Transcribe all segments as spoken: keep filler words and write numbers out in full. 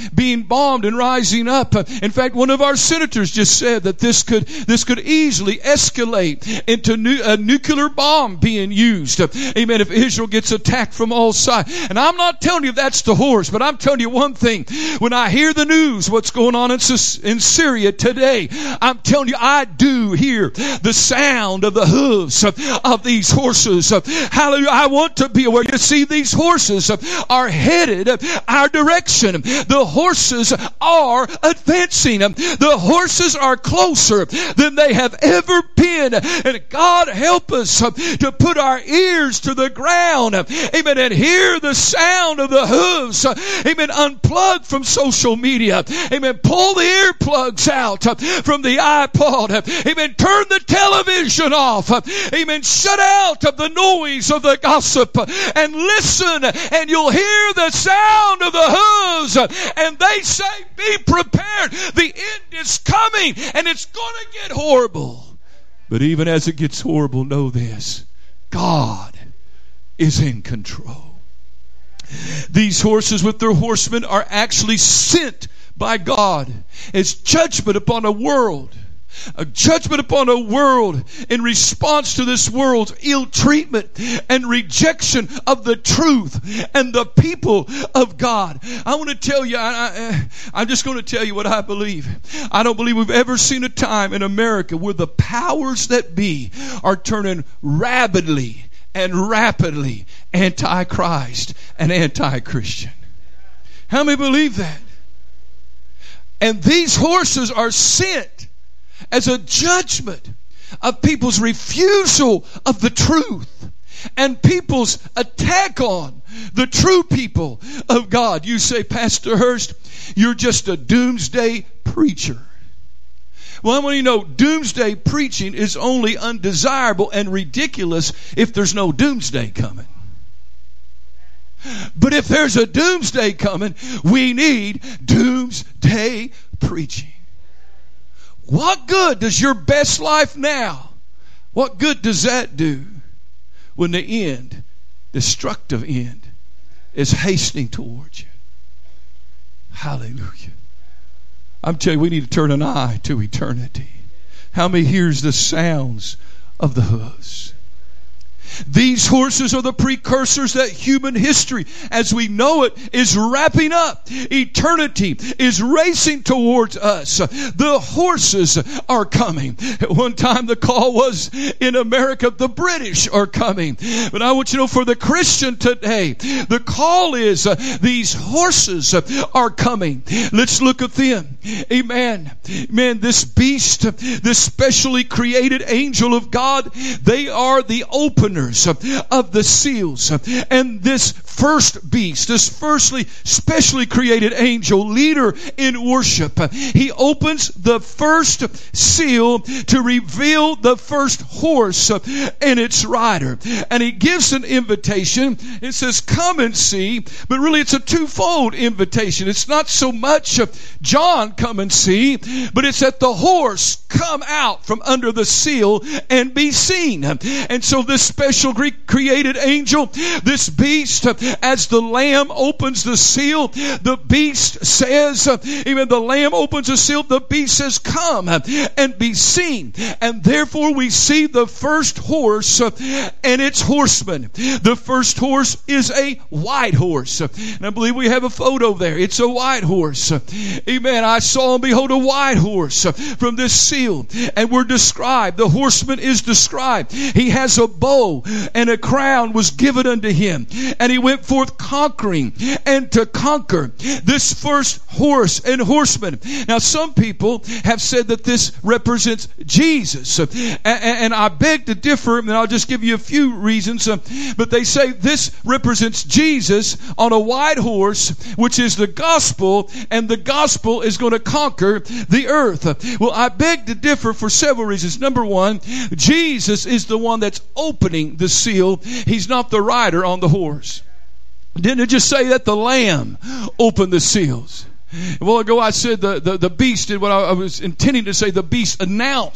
being bombed and rising up. In fact, one of our senators just said that this could this could easily escalate into nu- a nuclear bomb being used. Amen. If Israel gets attacked from all sides. And I'm not telling you that's the horse, but I'm telling you one thing. When I hear the news, what's going on in, in Syria today, I'm telling you, I do hear the sound of the hooves of, of these horses. Hallelujah. I want to be aware. You see, these horses are headed our direction. The horses are advancing. The horses are closer than they have ever been. And God help us to put our ears to the ground. Amen. And hear the sound of the hooves. Amen. Unplug from social media. Amen. Pull the earplugs out from the iPod. Amen. Turn the television off. Amen. Shut out of the noise of the gossip and listen, and you'll hear the sound of the hooves. And they say, be prepared. The end is coming, and it's going to get horrible. But even as it gets horrible, know this: God is in control. These horses with their horsemen are actually sent by God as judgment upon a world. A judgment upon a world in response to this world's ill treatment and rejection of the truth and the people of God. I want to tell you, I, I, I'm just going to tell you what I believe. I don't believe we've ever seen a time in America where the powers that be are turning rapidly and rapidly anti-Christ and anti-Christian. How many believe that? And these horses are sent as a judgment of people's refusal of the truth and people's attack on the true people of God. You say, Pastor Hurst, you're just a doomsday preacher. Well, I want you to know, doomsday preaching is only undesirable and ridiculous if there's no doomsday coming. But if there's a doomsday coming, we need doomsday preaching. What good does your best life now, what good does that do when the end, destructive end, is hastening towards you? Hallelujah. I'm telling you, we need to turn an eye to eternity. How many hears the sounds of the hooves? These horses are the precursors that human history, as we know it, is wrapping up. Eternity is racing towards us. The horses are coming. At one time the call was in America, the British are coming. But I want you to know, for the Christian today, the call is uh, these horses are coming. Let's look at them. Amen. Man, this beast, this specially created angel of God, they are the opener of the seals. And this first beast, this firstly specially created angel, leader in worship, he opens the first seal to reveal the first horse and its rider. And he gives an invitation. It says, come and see. But really it's a twofold invitation. It's not so much John, come and see, but it's that the horse come out from under the seal and be seen. And so this special Greek created angel, this beast, as the lamb opens the seal, the beast says, even the lamb opens the seal, the beast says, come and be seen. And therefore we see the first horse and its horseman. The first horse is a white horse. And I believe we have a photo there. It's a white horse. Amen. I saw and behold a white horse from this seal. And we're described, the horseman is described. He has a bow, and a crown was given unto him, and he went forth conquering and to conquer. This first horse and horseman. Now some people have said that this represents Jesus, and I beg to differ, and I'll just give you a few reasons, but they say this represents Jesus on a white horse, which is the gospel, and the gospel is going to conquer the earth. Well, I beg to differ for several reasons. Number one, Jesus is the one that's opening the seal. He's not the rider on the horse. Didn't it just say that the lamb opened the seals? A while ago I said the, the, the beast did what I, I was intending to say. The beast announced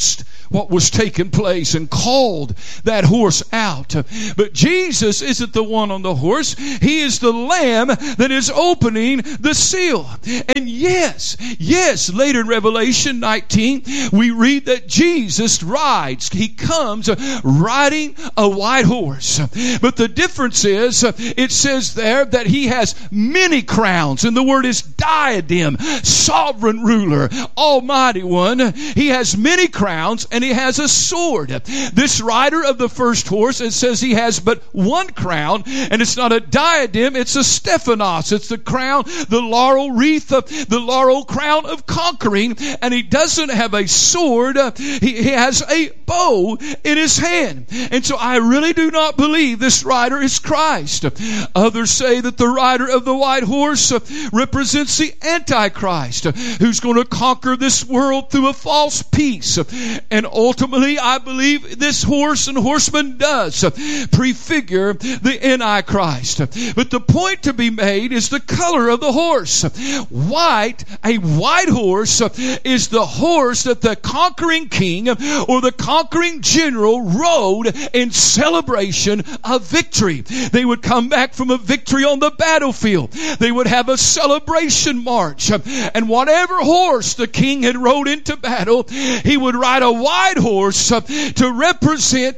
what was taking place and called that horse out. But Jesus isn't the one on the horse. He is the Lamb that is opening the seal. And yes, yes, later in Revelation nineteen, we read that Jesus rides. He comes riding a white horse. But the difference is, it says there that he has many crowns. And the word is diadem, sovereign ruler, almighty one. He has many crowns and he has a sword. This rider of the first horse, it says he has but one crown, and it's not a diadem, it's a Stephanos. It's the crown, the laurel wreath, the laurel crown of conquering, and he doesn't have a sword. He, he has a bow in his hand. And so I really do not believe this rider is Christ. Others say that the rider of the white horse represents the Antichrist, who's going to conquer this world through a false peace. And ultimately, I believe this horse and horseman does prefigure the Antichrist. But the point to be made is the color of the horse. White, a white horse, is the horse that the conquering king or the conquering general rode in celebration of victory. They would come back from a victory on the battlefield. They would have a celebration march. And whatever horse the king had rode into battle, he would ride a white horse to represent,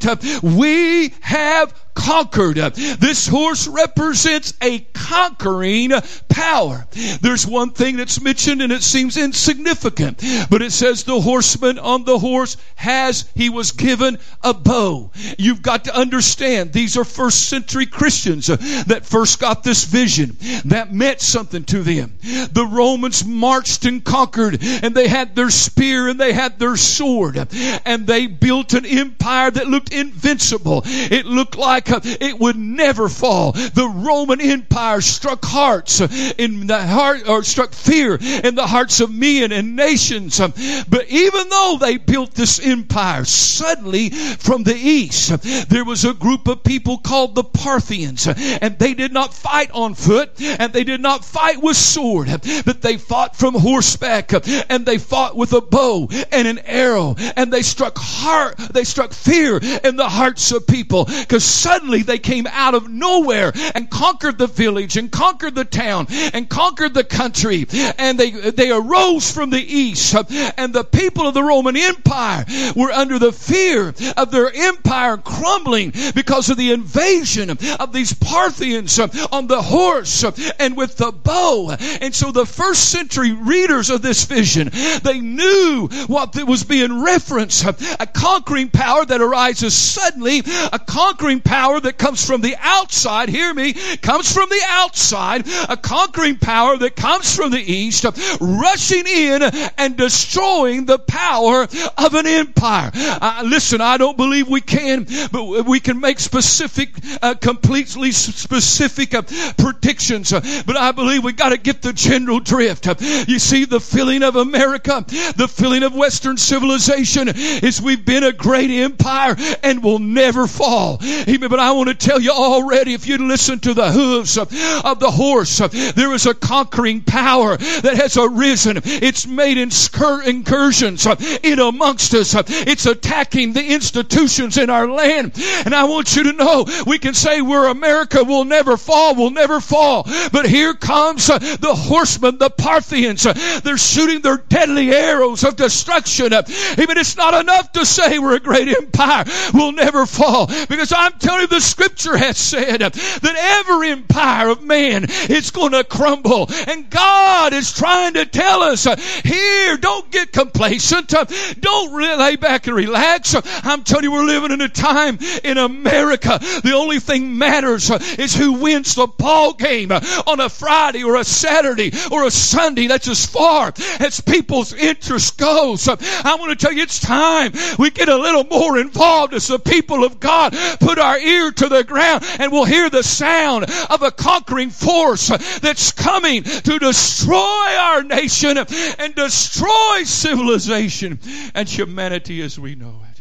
we have conquered. This horse represents a conquering power. There's one thing that's mentioned and it seems insignificant, but it says the horseman on the horse has, he was given a bow. You've got to understand, these are first century Christians that first got this vision. That meant something to them. The Romans marched and conquered, and they had their spear and they had their sword, and they built an empire that looked invincible. It looked like it would never fall. The Roman Empire struck hearts in the heart, or struck fear in the hearts of men and nations. But even though they built this empire, suddenly from the east there was a group of people called the Parthians, and they did not fight on foot and they did not fight with sword, but they fought from horseback, and they fought with a bow and an arrow, and they struck heart, they struck fear in the hearts of people, because suddenly they came out of nowhere and conquered the village and conquered the town and conquered the country, and they they arose from the east, and the people of the Roman Empire were under the fear of their empire crumbling because of the invasion of these Parthians on the horse and with the bow. And so the first century readers of this vision, they knew what was being referenced, a conquering power that arises suddenly, a conquering power that comes from the outside, hear me, comes from the outside, a conquering power that comes from the east, rushing in and destroying the power of an empire. Uh, listen, I don't believe we can, but we can make specific, uh, completely specific uh, predictions, uh, but I believe we got to get the general drift. Uh, you see, the feeling of America, the feeling of Western civilization is we've been a great empire and will never fall. Amen. But I want to tell you already, if you listen to the hooves of, of the horse, there is a conquering power that has arisen. It's made incur- incursions in amongst us. It's attacking the institutions in our land. And I want you to know, we can say we're America, will never fall, will never fall. But here comes the horsemen, the Parthians. They're shooting their deadly arrows of destruction. Even it's not enough to say we're a great empire, we'll never fall. Because I'm telling you, the Scripture has said that every empire of man is going to crumble. And God is trying to tell us, here, don't get complacent. Don't lay back and relax. I'm telling you, we're living in a time in America. The only thing matters is who wins the ball game on a Friday or a Saturday or a Sunday. That's as far as people's interest goes. I want to tell you, it's time we get a little more involved as the people of God. Put our ear to the ground and we'll hear the sound of a conquering force that's coming to destroy our nation and destroy civilization and humanity as we know it.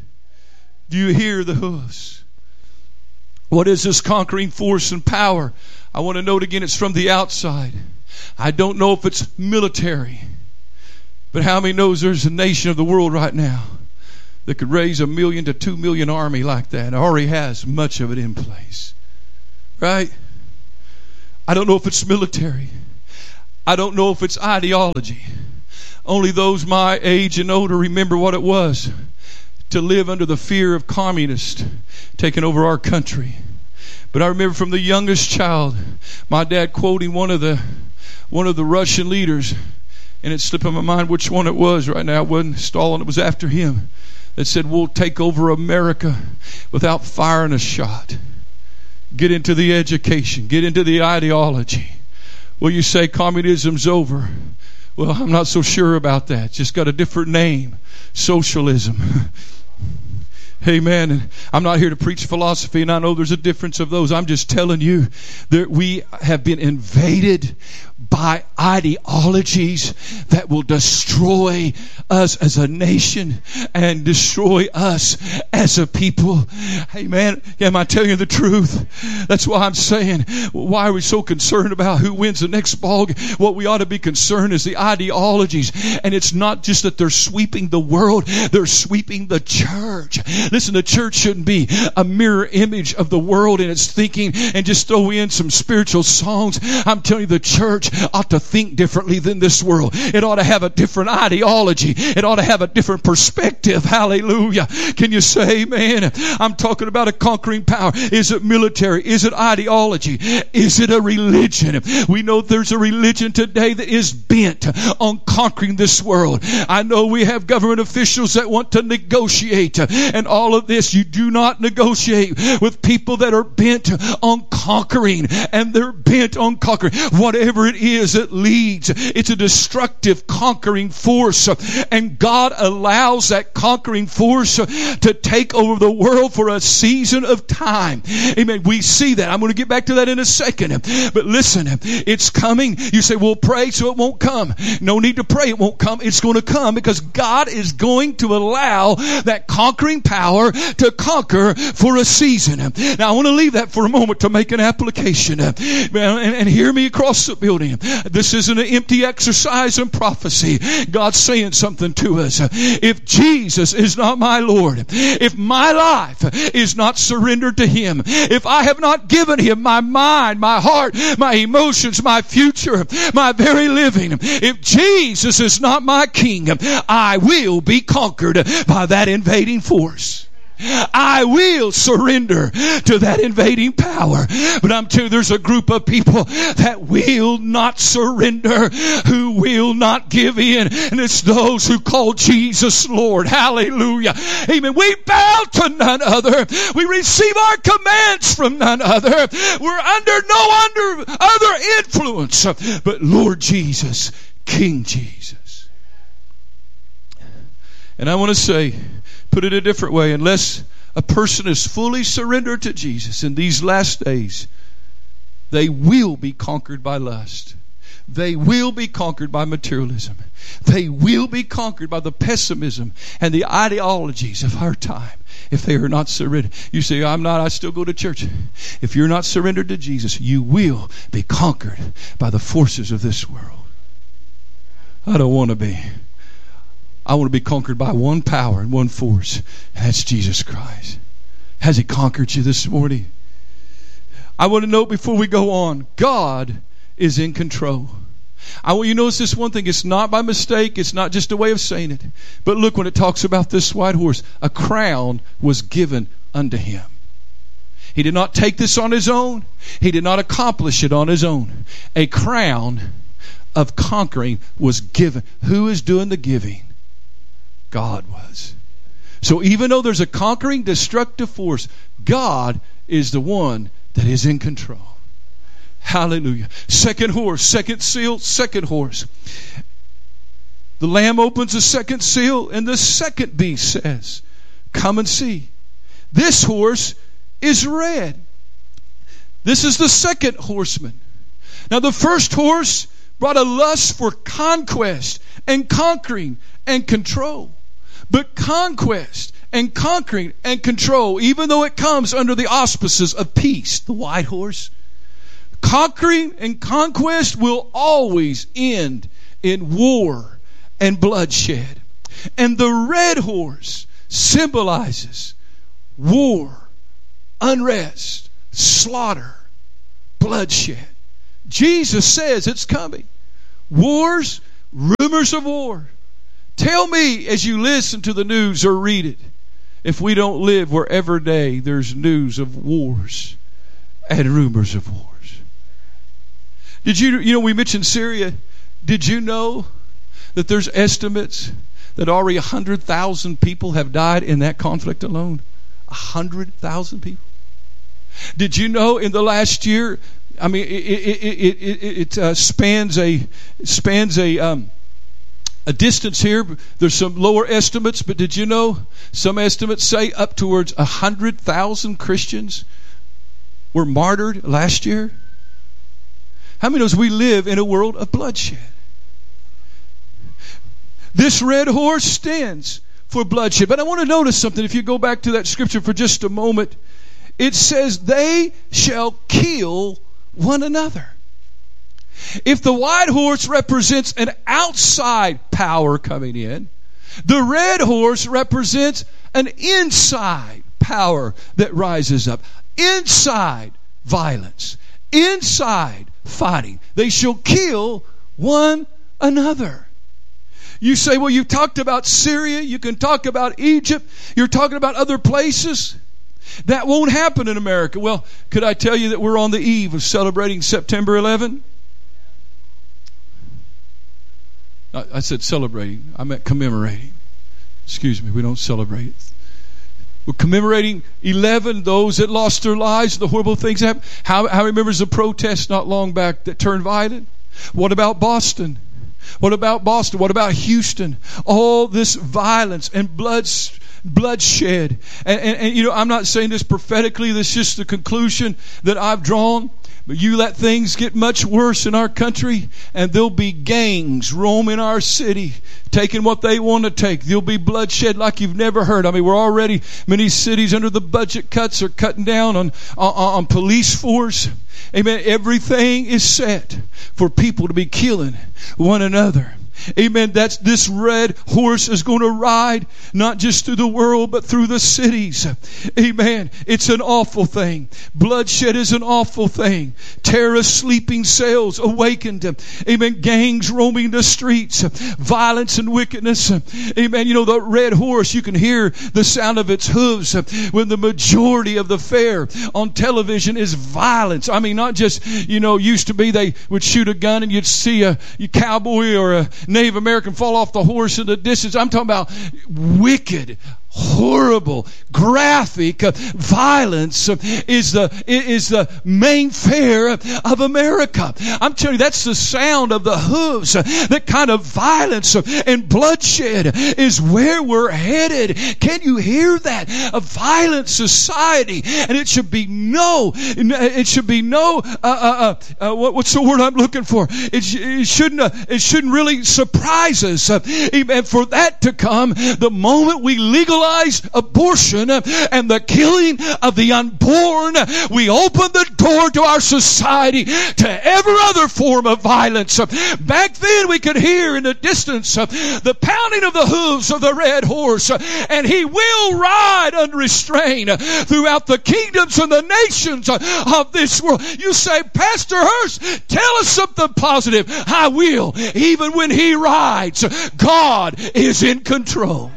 Do you hear the hooves? What is this conquering force and power? I want to note again, it's from the outside. I don't know if it's military, but how many knows there's a nation of the world right now that could raise a million to two million army like that. It already has much of it in place. Right? I don't know if it's military. I don't know if it's ideology. Only those my age and older remember what it was to live under the fear of communists taking over our country. But I remember from the youngest child, my dad quoting one of the one of the Russian leaders, and it's slipping my mind which one it was right now. It wasn't Stalin, it was after him, that said, we'll take over America without firing a shot. Get into the education. Get into the ideology. Well, you say communism's over. Well, I'm not so sure about that. It's just got a different name. Socialism. Amen. And I'm not here to preach philosophy, and I know there's a difference of those. I'm just telling you that we have been invaded by ideologies that will destroy us as a nation and destroy us as a people. Amen. Am I telling you the truth? That's why I'm saying, why are we so concerned about who wins the next ball game? What we ought to be concerned is the ideologies. And it's not just that they're sweeping the world, they're sweeping the church. Listen, the church shouldn't be a mirror image of the world and its thinking and just throw in some spiritual songs. I'm telling you, the church ought to think differently than this world. It ought to have a different ideology. It ought to have a different perspective. Hallelujah. Can you say amen? I'm talking about a conquering power. Is it military? Is it ideology? Is it a religion? We know there's a religion today that is bent on conquering this world. I know we have government officials that want to negotiate and all of this. You do not negotiate with people that are bent on conquering, and they're bent on conquering. Whatever it is that leads, it's a destructive conquering force, and God allows that conquering force to take over the world for a season of time. Amen. We see that. I'm going to get back to that in a second. But listen, it's coming. You say, well, pray so it won't come. No need to pray it won't come. It's going to come because God is going to allow that conquering power to conquer for a season. Now, I want to leave that for a moment to make an application. And, and hear me across the building. This isn't an empty exercise in prophecy. God's saying something to us. If Jesus is not my Lord, if my life is not surrendered to Him, if I have not given Him my mind, my heart, my emotions, my future, my very living, if Jesus is not my King, I will be conquered by that invading force. I will surrender to that invading power. But I'm telling you, there's a group of people that will not surrender, who will not give in. And it's those who call Jesus Lord. Hallelujah. Amen. We bow to none other. We receive our commands from none other. We're under no under other influence but Lord Jesus, King Jesus. And I want to say, put it a different way, unless a person is fully surrendered to Jesus in these last days, they will be conquered by lust. They will be conquered by materialism. They will be conquered by the pessimism and the ideologies of our time if they are not surrendered. You say, I'm not, I still go to church. If you're not surrendered to Jesus, you will be conquered by the forces of this world. I don't want to be. I want to be conquered by one power and one force, and that's Jesus Christ. Has He conquered you this morning? I want to know before we go on, God is in control. I want you to notice this one thing. It's not by mistake. It's not just a way of saying it. But look, when it talks about this white horse, a crown was given unto Him. He did not take this on His own. He did not accomplish it on His own. A crown of conquering was given. Who is doing the giving? God was. So even though there's a conquering, destructive force, God is the one that is in control. Hallelujah. Second horse, second seal, second horse. The Lamb opens the second seal, and the second beast says, come and see. This horse is red. This is the second horseman. Now the first horse brought a lust for conquest and conquering and control. But conquest and conquering and control, even though it comes under the auspices of peace, the white horse, conquering and conquest will always end in war and bloodshed. And the red horse symbolizes war, unrest, slaughter, bloodshed. Jesus says it's coming. Wars, rumors of war. Tell me as you listen to the news or read it, if we don't live where every day there's news of wars and rumors of wars. Did you, you know, we mentioned Syria. Did you know that there's estimates that already one hundred thousand people have died in that conflict alone? one hundred thousand people. Did you know in the last year, I mean, it, it, it, it, it uh, spans a, spans a, um, a distance here. There's some lower estimates, but did you know some estimates say up towards one hundred thousand Christians were martyred last year? How many knows we live in a world of bloodshed? This red horse stands for bloodshed. But I want to notice something. If you go back to that scripture for just a moment, it says they shall kill one another. If the white horse represents an outside power coming in, the red horse represents an inside power that rises up. Inside violence. Inside fighting. They shall kill one another. You say, well, you've talked about Syria. You can talk about Egypt. You're talking about other places. That won't happen in America. Well, could I tell you that we're on the eve of celebrating September eleventh? I said celebrating. I meant commemorating. Excuse me, we don't celebrate. We're commemorating eleven, those that lost their lives, the horrible things that happened. How, how remembers the protest not long back that turned violent? What about Boston? What about Boston? What about Houston? All this violence and blood, bloodshed. And, and, and, you know, I'm not saying this prophetically. This is just the conclusion that I've drawn. But you let things get much worse in our country, and there'll be gangs roaming our city, taking what they want to take. There'll be bloodshed like you've never heard. I mean, we're already, many cities under the budget cuts are cutting down on, on, on police force. Amen. Everything is set for people to be killing one another. Amen. That's this red horse is going to ride not just through the world, but through the cities. Amen. It's an awful thing. Bloodshed is an awful thing. Terrorist sleeping cells awakened. Amen. Gangs roaming the streets. Violence and wickedness. Amen. You know, the red horse, you can hear the sound of its hooves when the majority of the fare on television is violence. I mean, not just, you know, used to be they would shoot a gun and you'd see a, a cowboy or a Native American fall off the horse in the distance. I'm talking about wicked, horrible, graphic violence is the is the main fare of America. I'm telling you, that's the sound of the hooves. That kind of violence and bloodshed is where we're headed. Can you hear that? A violent society, and it should be no, it should be no. Uh, uh, uh, what, what's the word I'm looking for? It, it shouldn't. Uh, it shouldn't really surprise us. Uh, and for that to come, the moment we legalize abortion and the killing of the unborn, we open the door to our society to every other form of violence. Back then we could hear in the distance the pounding of the hooves of the red horse, and he will ride unrestrained throughout the kingdoms and the nations of this world. You say, Pastor Hurst, tell us something positive. I will. Even when he rides, God is in control.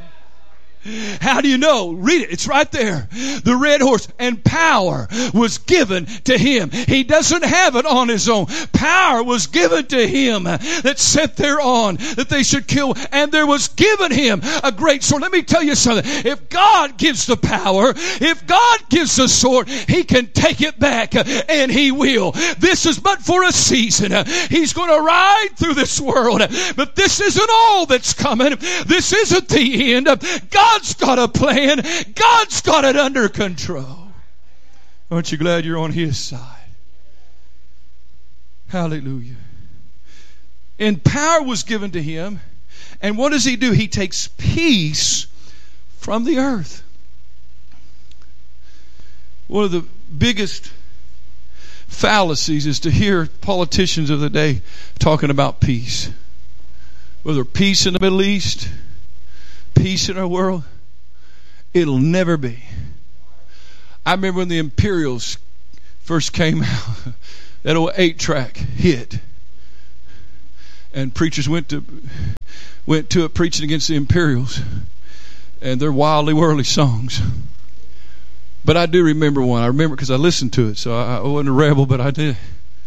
How do you know? Read it. It's right there. The red horse, and power was given to him. He doesn't have it on his own. Power was given to him that sat thereon, that they should kill. And there was given him a great sword. Let me tell you something. If God gives the power, if God gives the sword, he can take it back, and he will. This is but for a season. He's going to ride through this world. But this isn't all that's coming. This isn't the end. God God's got a plan. God's got it under control. Aren't you glad you're on his side? Hallelujah. And power was given to him. And what does he do? He takes peace from the earth. One of the biggest fallacies is to hear politicians of the day talking about peace. Whether peace in the Middle East, peace in our world. it'll never be. I remember when the Imperials first came out, that old eight track hit, and preachers went to went to it preaching against the Imperials and their wildly whirly songs. But I do remember one. I remember because I listened to it, so I, I wasn't a rebel, but I did.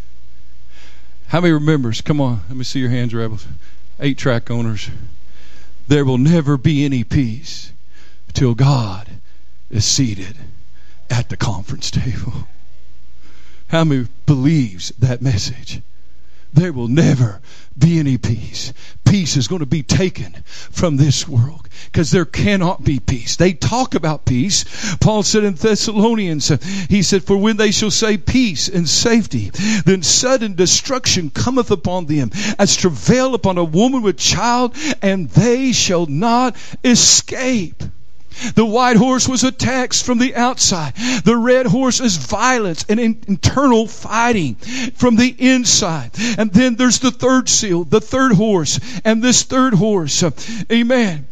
How many remembers? Come on, let me see your hands, rebels. Eight track owners. There will never be any peace till God is seated at the conference table. How many believes that message? There will never be any peace. Peace is going to be taken from this world because there cannot be peace. They talk about peace. Paul said in Thessalonians, he said, for when they shall say peace and safety, then sudden destruction cometh upon them as travail upon a woman with child, and they shall not escape. The white horse was attacks from the outside. The red horse is violence and in- internal fighting from the inside. And then there's the third seal, the third horse. And this third horse, uh, amen.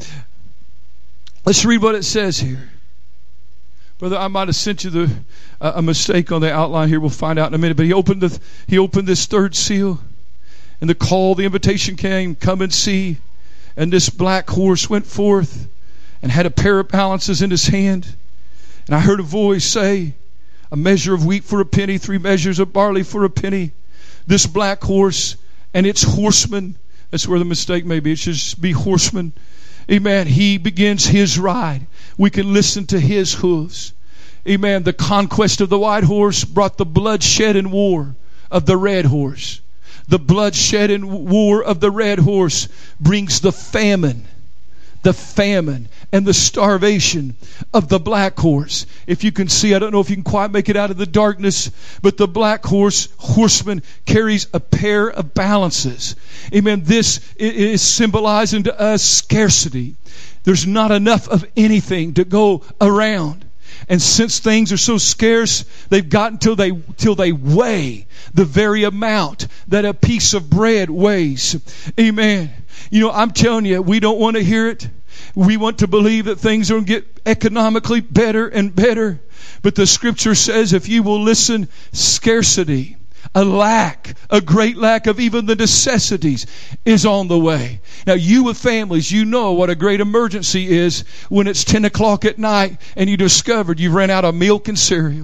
Let's read what it says here. Brother, I might have sent you the uh, a mistake on the outline here. We'll find out in a minute. But he opened the he opened this third seal, and the call, the invitation came, come and see. And this black horse went forth and had a pair of balances in his hand. And I heard a voice say, a measure of wheat for a penny, three measures of barley for a penny. This black horse and its horsemen, that's where the mistake may be. It should be horsemen. Amen. He begins his ride. We can listen to his hooves. Amen. The conquest of the white horse brought the bloodshed and war of the red horse. The bloodshed and war of the red horse brings the famine. The famine and the starvation of the black horse. If you can see, I don't know if you can quite make it out of the darkness, but the black horse, horseman, carries a pair of balances. Amen. This is symbolizing to us scarcity. There's not enough of anything to go around. And since things are so scarce, they've gotten till they till they weigh the very amount that a piece of bread weighs. Amen. You know, I'm telling you, we don't want to hear it. We want to believe that things are going to get economically better and better. But the scripture says if you will listen, scarcity, a lack, a great lack of even the necessities is on the way. Now, you with families, you know what a great emergency is when it's ten o'clock at night and you discovered you've ran out of milk and cereal.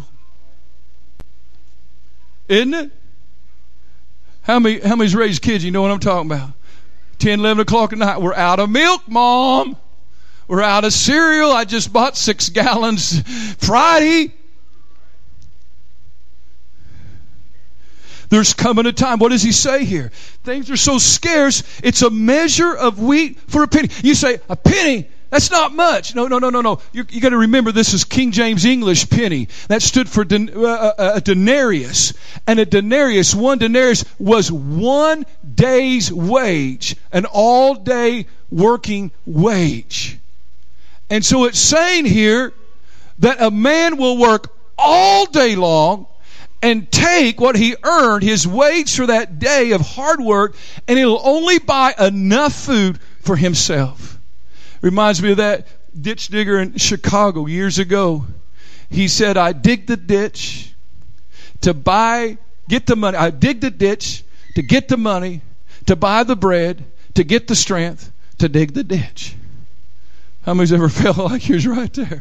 Isn't it? How many, how many's raised kids? You know what I'm talking about? ten, eleven o'clock at night. We're out of milk, Mom. We're out of cereal. I just bought six gallons Friday. There's coming a time. What does he say here? Things are so scarce. It's a measure of wheat for a penny. You say, a penny? That's not much. No, no, no, no, no. You, you got to remember this is King James English penny. That stood for den, uh, a denarius. And a denarius, one denarius was one day's wage. An all-day working wage. And so it's saying here that a man will work all day long and take what he earned, his wage for that day of hard work, and it'll only buy enough food for himself. Reminds me of that ditch digger in Chicago years ago. He said, I dig the ditch to buy, get the money. I dig the ditch to get the money, to buy the bread, to get the strength, to dig the ditch. How many's ever felt like he was right there?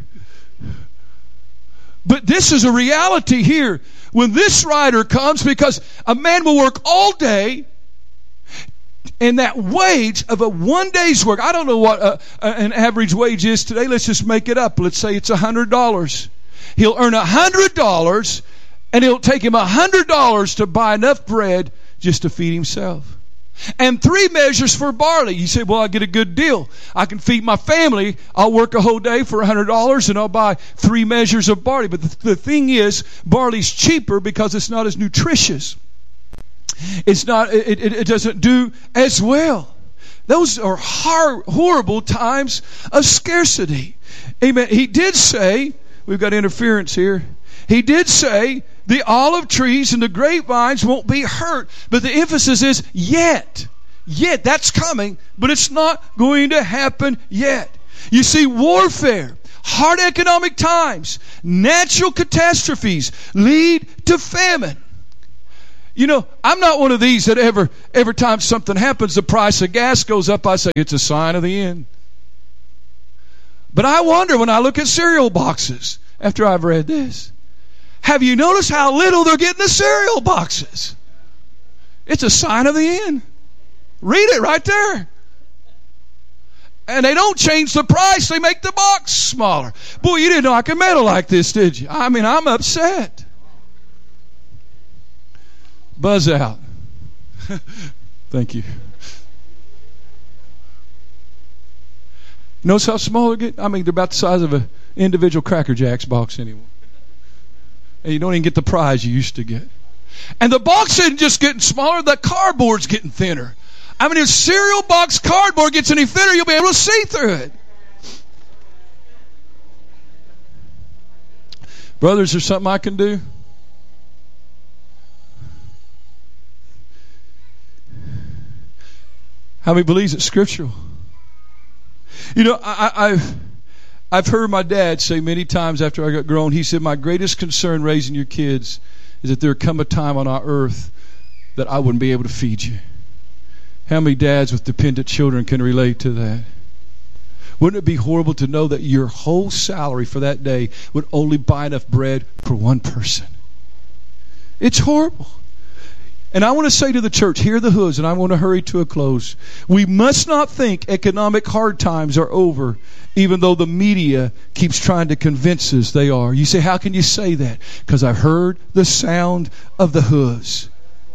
But this is a reality here. When this rider comes, because a man will work all day, and that wage of a one day's work, I don't know what a, a, an average wage is today. Let's just make it up. Let's say it's one hundred dollars. He'll earn one hundred dollars, and it'll take him one hundred dollars to buy enough bread just to feed himself. And three measures for barley. You say, well, I get a good deal. I can feed my family. I'll work a whole day for one hundred dollars and I'll buy three measures of barley. But the, the thing is, barley's cheaper because it's not as nutritious. It's not, it, it, it doesn't do as well. Those are hard, horrible times of scarcity. Amen. He did say, we've got interference here. He did say, the olive trees and the grapevines won't be hurt. But the emphasis is yet. Yet. That's coming, but it's not going to happen yet. You see, warfare, hard economic times, natural catastrophes lead to famine. You know, I'm not one of these that ever, every time something happens, the price of gas goes up, I say, it's a sign of the end. But I wonder when I look at cereal boxes, after I've read this, have you noticed how little they're getting the cereal boxes? It's a sign of the end. Read it right there. And they don't change the price. They make the box smaller. Boy, you didn't know I could meddle like this, did you? I mean, I'm upset. Buzz out. Thank you. Notice how small they're getting? I mean, they're about the size of an individual Cracker Jacks box anymore. And you don't even get the prize you used to get. And the box isn't just getting smaller, the cardboard's getting thinner. I mean, if cereal box cardboard gets any thinner, you'll be able to see through it. Brothers, there's something I can do? How many believes it's scriptural? You know, I, I've I've heard my dad say many times after I got grown, he said, my greatest concern raising your kids is that there come a time on our earth that I wouldn't be able to feed you. How many dads with dependent children can relate to that? Wouldn't it be horrible to know that your whole salary for that day would only buy enough bread for one person? It's horrible. And I want to say to the church, hear the hoods, and I want to hurry to a close. We must not think economic hard times are over, even though the media keeps trying to convince us they are. You say, how can you say that? Because I've heard the sound of the hooves.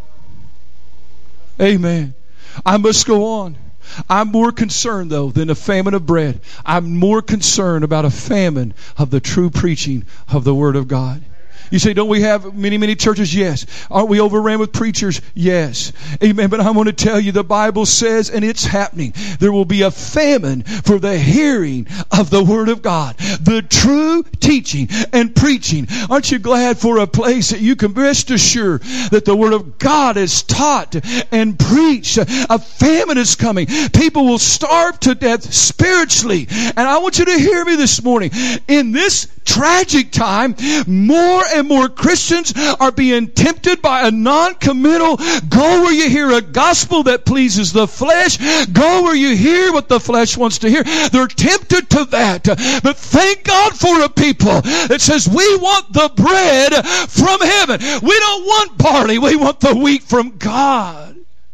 Amen. I must go on. I'm more concerned, though, than a famine of bread. I'm more concerned about a famine of the true preaching of the Word of God. You say, don't we have many, many churches? Yes. Aren't we overran with preachers? Yes. Amen. But I want to tell you, the Bible says, and it's happening, there will be a famine for the hearing of the Word of God. The true teaching and preaching. Aren't you glad for a place that you can rest assured that the Word of God is taught and preached? A famine is coming. People will starve to death spiritually. And I want you to hear me this morning. In this tragic time, more and more Christians are being tempted by a non-committal, go where you hear a gospel that pleases the flesh, go where you hear what the flesh wants to hear. They're tempted to that. But thank God for a people that says, we want the bread from heaven. We don't want barley. We want the wheat from God.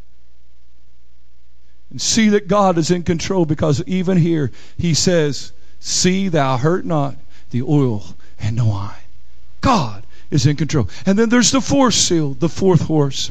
And see that God is in control, because even here He says, see thou hurt not the oil and the wine. God is in control. And then there's the fourth seal, the fourth horse.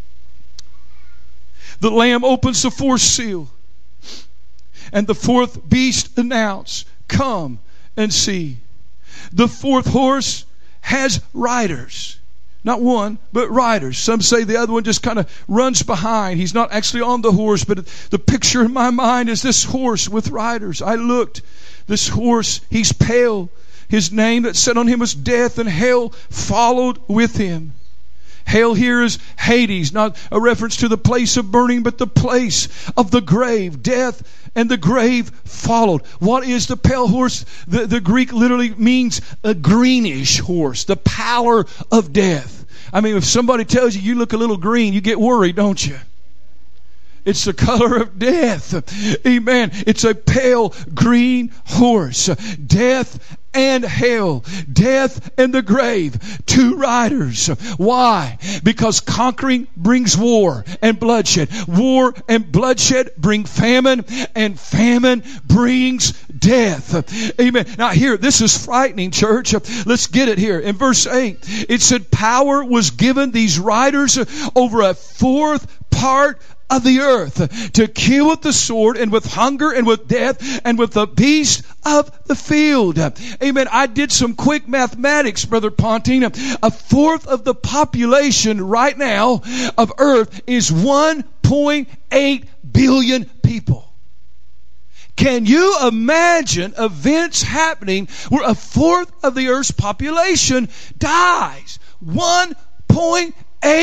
The Lamb opens the fourth seal, and the fourth beast announced, come and see. The fourth horse has riders. Not one, but riders. Some say the other one just kind of runs behind. He's not actually on the horse, but the picture in my mind is this horse with riders. I looked. This horse, he's pale. His name that sat on him was Death, and hell followed with him. Hell here is Hades, not a reference to the place of burning, but the place of the grave. Death and the grave followed. What is the pale horse? The, the Greek literally means a greenish horse, the pallor of death. I mean, if somebody tells you you look a little green, you get worried, don't you? It's the color of death. Amen. It's a pale green horse. Death and hell. Death and the grave. Two riders. Why? Because conquering brings war and bloodshed. War and bloodshed bring famine, and famine brings death. Amen. Now here, this is frightening, church. Let's get it here. In verse eight, it said power was given these riders over a fourth part of the earth, to kill with the sword, and with hunger, and with death, and with the beast of the field. Amen. I did some quick mathematics, Brother Ponting. A fourth of the population right now of earth is one point eight billion people. Can you imagine events happening where a fourth of the earth's population dies? one point eight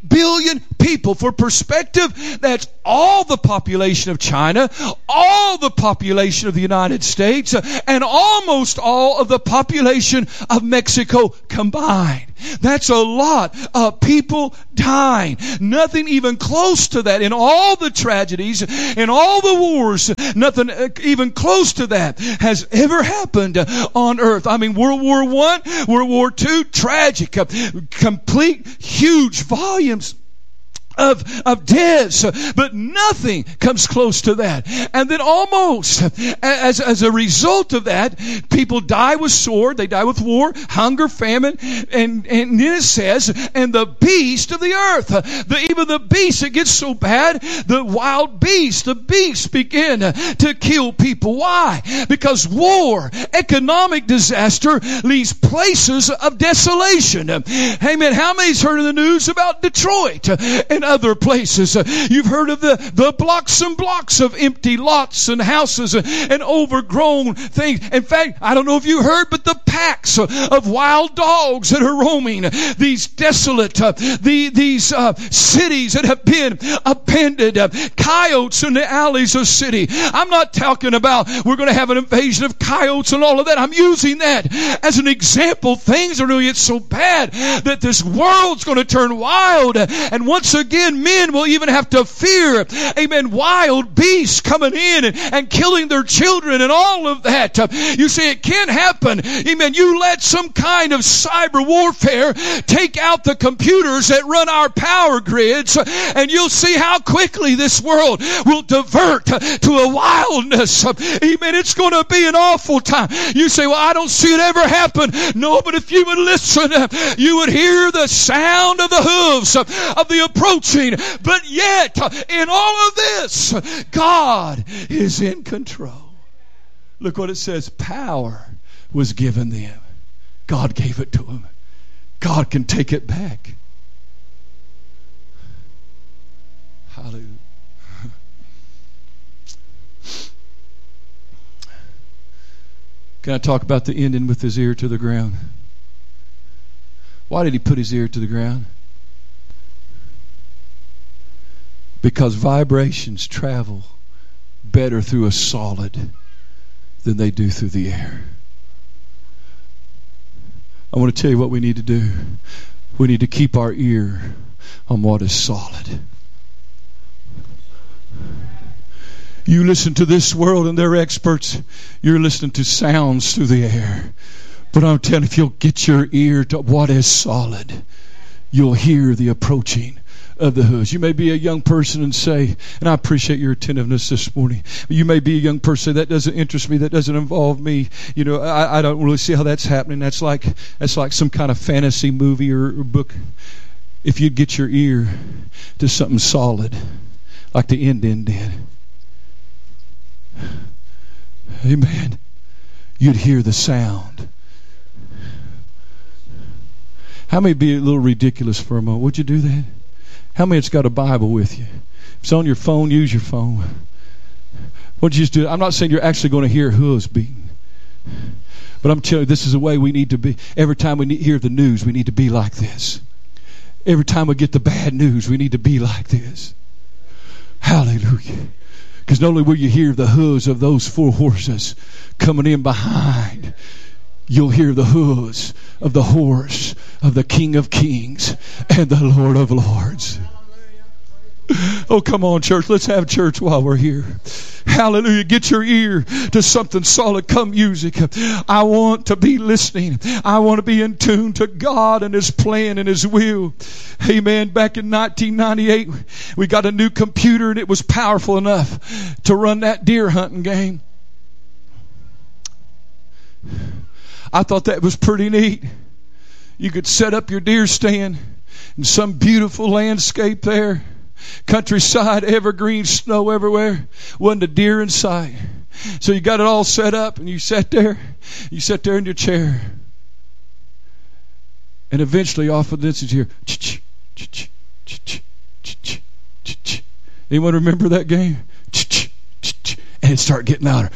billion people. For perspective, that's all the population of China, all the population of the United States, and almost all of the population of Mexico combined. That's a lot of people dying. Nothing even close to that. In all the tragedies, in all the wars, nothing even close to that has ever happened on earth. I mean, World War One, World War Two, tragic, complete, huge volumes of of deaths, but nothing comes close to that. And then almost as as a result of that, people die with sword, they die with war, hunger, famine, and and then it says, and the beast of the earth, the even the beast, it gets so bad, the wild beasts, the beasts begin to kill people. Why? Because war, economic disaster, leaves places of desolation. Amen. How many's heard of the news about Detroit and other places? You've heard of the, the blocks and blocks of empty lots and houses and overgrown things. In fact, I don't know if you heard, but the packs of wild dogs that are roaming these desolate, uh, the, these uh, cities that have been abandoned, uh, coyotes in the alleys of city. I'm not talking about we're going to have an invasion of coyotes and all of that. I'm using that as an example. Things are going to get so bad that this world's going to turn wild, and once again men will even have to fear, amen, wild beasts coming in and, and killing their children and all of that. Uh, you see, it can happen. Amen. You let some kind of cyber warfare take out the computers that run our power grids, uh, and you'll see how quickly this world will divert uh, to a wildness. Uh, amen. It's going to be an awful time. You say, well, I don't see it ever happen. No, but if you would listen, uh, you would hear the sound of the hooves uh, of the approaching. But yet, in all of this, God is in control. Look what it says. Power was given them. God gave it to them. God can take it back. Hallelujah. Can I talk about the ending with his ear to the ground? Why did he put his ear to the ground? Because vibrations travel better through a solid than they do through the air. I want to tell you what we need to do. We need to keep our ear on what is solid. You listen to this world and they're experts. You're listening to sounds through the air. But I'm telling you, if you'll get your ear to what is solid, you'll hear the approaching of the hooves. You may be a young person and say, and I appreciate your attentiveness this morning, but you may be a young person, that doesn't interest me, that doesn't involve me. You know, I, I don't really see how that's happening. That's like that's like some kind of fantasy movie or, or book. If you'd get your ear to something solid, like the Indian did, amen, you'd hear the sound. How many be a little ridiculous for a moment? Would you do that? How many has got a Bible with you? If it's on your phone, use your phone. What you just do? I'm not saying you're actually going to hear hooves beating, but I'm telling you, this is the way we need to be. Every time we need, hear the news, we need to be like this. Every time we get the bad news, we need to be like this. Hallelujah. Because not only will you hear the hooves of those four horses coming in behind, you'll hear the hooves of the horse of the King of Kings and the Lord of Lords. Oh, come on, church. Let's have church while we're here. Hallelujah. Get your ear to something solid. Come music. I want to be listening. I want to be in tune to God and His plan and His will. Amen. Back in nineteen ninety-eight, we got a new computer and it was powerful enough to run that deer hunting game. I thought that was pretty neat. You could set up your deer stand in some beautiful landscape there. Countryside, evergreen, snow everywhere. Wasn't a deer in sight. So you got it all set up and you sat there. You sat there in your chair. And eventually off of this is here. Anyone remember that game? And it started getting louder.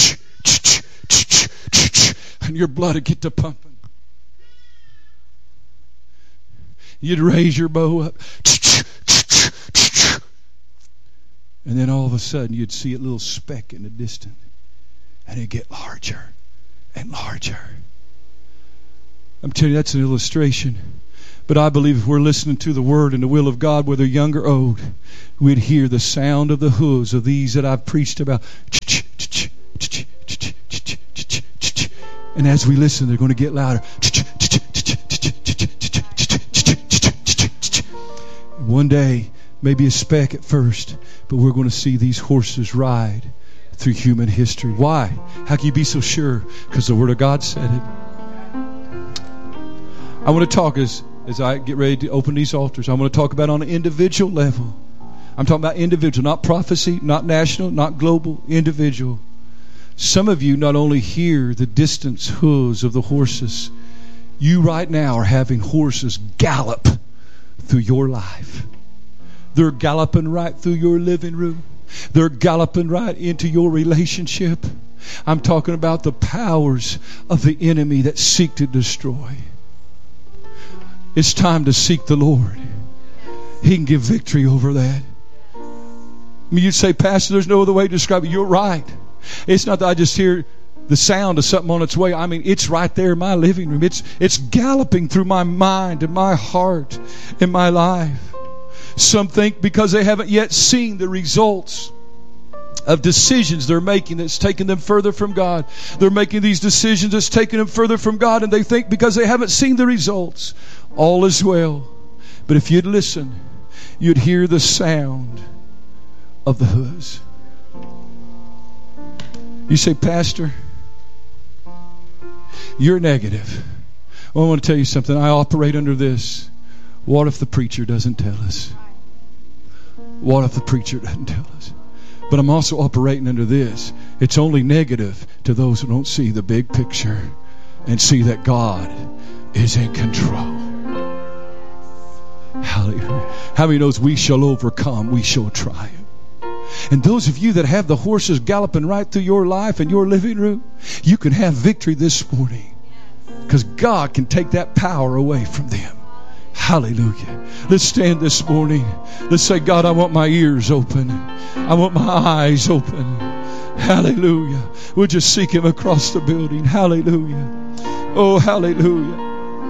And your blood would get to pumping. You'd raise your bow up. And then all of a sudden you'd see a little speck in the distance. And it'd get larger and larger. I'm telling you, that's an illustration. But I believe if we're listening to the Word and the will of God, whether young or old, we'd hear the sound of the hooves of these that I've preached about. And as we listen, they're going to get louder. One day, maybe a speck at first, but we're going to see these horses ride through human history. Why? How can you be so sure? Because the Word of God said it. I want to talk as, as I get ready to open these altars. I want to talk about on an individual level. I'm talking about individual, not prophecy, not national, not global, individual. Some of you not only hear the distant hooves of the horses, you right now are having horses gallop through your life. They're galloping right through your living room. They're galloping right into your relationship. I'm talking about the powers of the enemy that seek to destroy. It's time to seek the Lord. He can give victory over that. I mean, you'd say, Pastor, there's no other way to describe it. You're right. It's not that I just hear the sound of something on its way. I mean, it's right there in my living room. It's it's galloping through my mind and my heart and my life. Some think because they haven't yet seen the results of decisions they're making that's taking them further from God. They're making these decisions that's taking them further from God, and they think because they haven't seen the results, all is well. But if you'd listen, you'd hear the sound of the hooves. You say, Pastor, you're negative. Well, I want to tell you something. I operate under this. What if the preacher doesn't tell us? What if the preacher doesn't tell us? But I'm also operating under this. It's only negative to those who don't see the big picture and see that God is in control. Hallelujah. How many knows we shall overcome, we shall triumph? And those of you that have the horses galloping right through your life and your living room, you can have victory this morning. Because God can take that power away from them. Hallelujah. Let's stand this morning. Let's say, God, I want my ears open. I want my eyes open. Hallelujah. We'll just seek Him across the building. Hallelujah. Oh, hallelujah.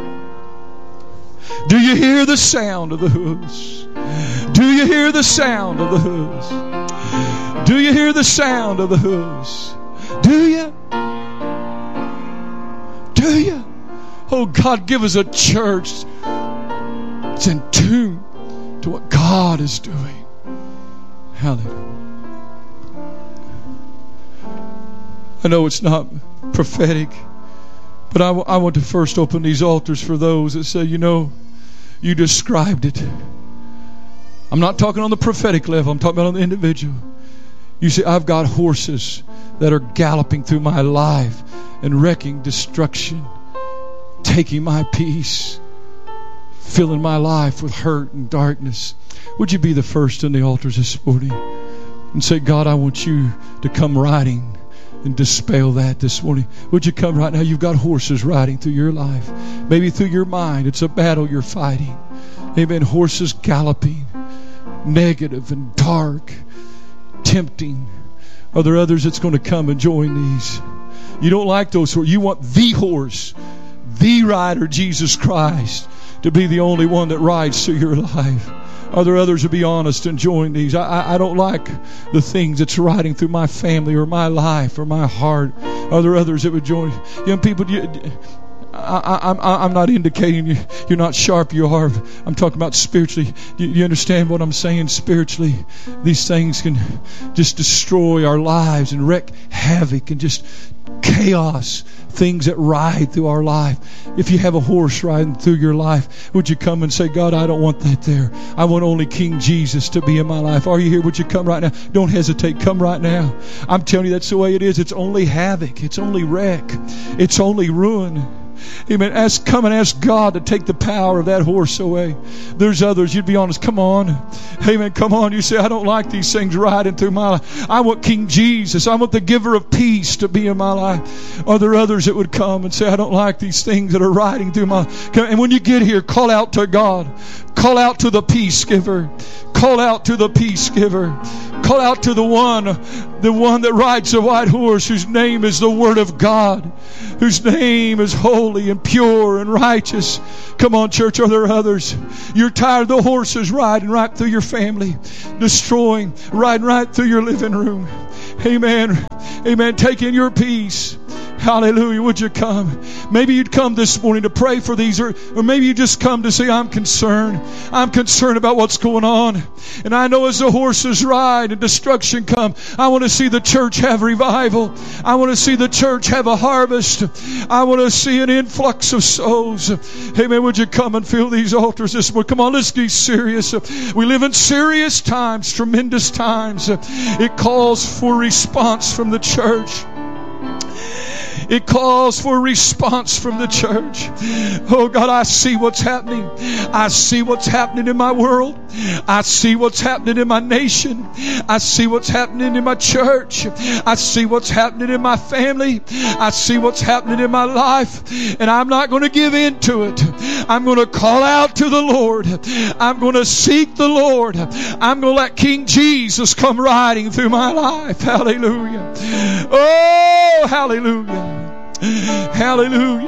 Do you hear the sound of the hooves? Do you hear the sound of the hooves? Do you hear the sound of the hooves? Do you? Do you? Oh, God, give us a church that's in tune to what God is doing. Hallelujah. I know it's not prophetic, but I, w- I want to first open these altars for those that say, you know, you described it. I'm not talking on the prophetic level. I'm talking about on the individual. You say, I've got horses that are galloping through my life and wrecking destruction, taking my peace, filling my life with hurt and darkness. Would you be the first in the altars this morning and say, God, I want you to come riding and dispel that this morning. Would you come right now? You've got horses riding through your life. Maybe through your mind. It's a battle you're fighting. Amen. Horses galloping. Negative and dark. Tempting. Are there others that's going to come and join these? You don't like those horses. You want the horse. The rider, Jesus Christ, to be the only one that rides through your life. Are there others to be honest and join these? I, I, I don't like the things that's riding through my family or my life or my heart. Are there others that would join? Young people, you, I, I, I'm, I'm not indicating you, you're not sharp, you are. I'm talking about spiritually. You, you understand what I'm saying spiritually? These things can just destroy our lives and wreak havoc and just chaos, things that ride through our life. If you have a horse riding through your life, would you come and say, God, I don't want that there. I want only King Jesus to be in my life. Are you here? Would you come right now? Don't hesitate. Come right now. I'm telling you, that's the way it is. It's only havoc. It's only wreck. It's only ruin. Amen. Ask, come and ask God to take the power of that horse away. There's others. You'd be honest. Come on. Amen. Come on. You say, I don't like these things riding through my life. I want King Jesus. I want the giver of peace to be in my life. Are there others that would come and say, I don't like these things that are riding through my life? And when you get here, call out to God. Call out to the peace giver. Call out to the peace giver. Call out to the one, the one that rides the white horse, whose name is the Word of God, whose name is holy and pure and righteous. Come on, church, are there others? You're tired of the horses riding right through your family, destroying, riding right through your living room. Amen. Amen. Taking your peace. Hallelujah. Would you come? Maybe you'd come this morning to pray for these, or, or maybe you just come to say, I'm concerned. I'm concerned about what's going on. And I know as the horses ride and destruction come, I want to see the church have revival. I want to see the church have a harvest. I want to see an influx of souls. Amen. Would you come and fill these altars this morning? Come on, let's be serious. We live in serious times, tremendous times. It calls for response from the church. It calls for a response from the church. Oh God, I see what's happening. I see what's happening in my world. I see what's happening in my nation. I see what's happening in my church. I see what's happening in my family. I see what's happening in my life. And I'm not going to give in to it. I'm going to call out to the Lord. I'm going to seek the Lord. I'm going to let King Jesus come riding through my life. Hallelujah. Oh, hallelujah. Hallelujah.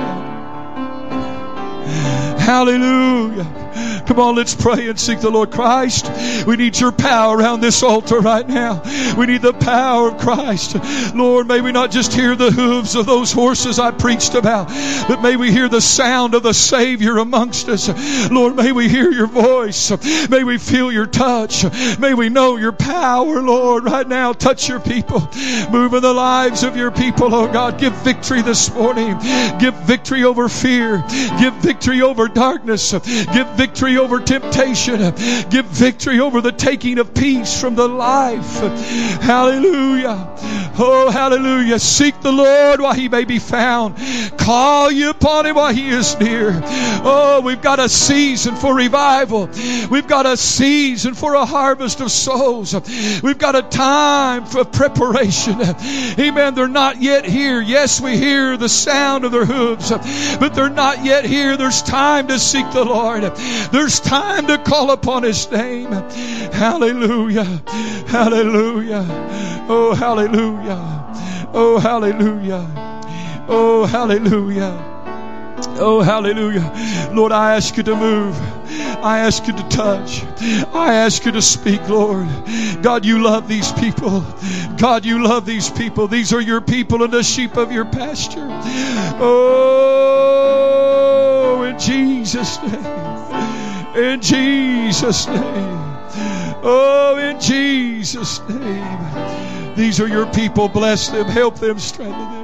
Hallelujah. Come on, let's pray and seek the Lord. Christ, we need your power around this altar right now. We need the power of Christ. Lord, may we not just hear the hooves of those horses I preached about, but may we hear the sound of the Savior amongst us. Lord, may we hear your voice. May we feel your touch. May we know your power, Lord, right now. Touch your people. Move in the lives of your people, oh God. Give victory this morning. Give victory over fear. Give victory over darkness. Give victory over temptation. Give victory over the taking of peace from the life. Hallelujah. Oh, hallelujah. Seek the Lord while he may be found. Call you upon him while he is near. Oh, we've got a season for revival. We've got a season for a harvest of souls. We've got a time for preparation. Amen. They're not yet here. Yes, we hear the sound of their hooves, but they're not yet here. There's time to seek the Lord. There's time to call upon his name. Hallelujah. Hallelujah. Oh, hallelujah. Oh, hallelujah. Oh, hallelujah. Oh, hallelujah. Lord, I ask you to move. I ask you to touch. I ask you to speak, Lord. God, you love these people. God, you love these people. These are your people and the sheep of your pasture. Oh, in Jesus' name. In Jesus' name. Oh, in Jesus' name. These are your people. Bless them. Help them. Strengthen them.